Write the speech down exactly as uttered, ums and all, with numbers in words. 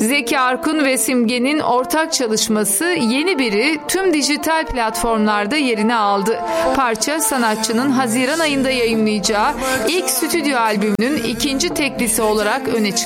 Zeki Arkun ve Simge'nin ortak çalışması Yeni Biri tüm dijital platformlarda yerini aldı. Parça sanatçının Haziran ayında yayımlayacağı ilk stüdyo albümünün ikinci teklisi olarak öne çıktı.